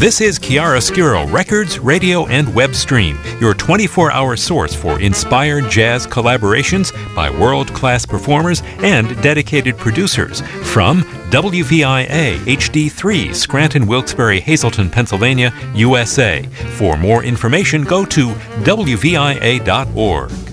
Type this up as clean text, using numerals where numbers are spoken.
This is Chiaroscuro Records, Radio, and Web Stream, your 24-hour source for inspired jazz collaborations by world-class performers and dedicated producers from WVIA HD3, Scranton, Wilkes-Barre, Hazleton, Pennsylvania, USA. For more information, go to WVIA.org.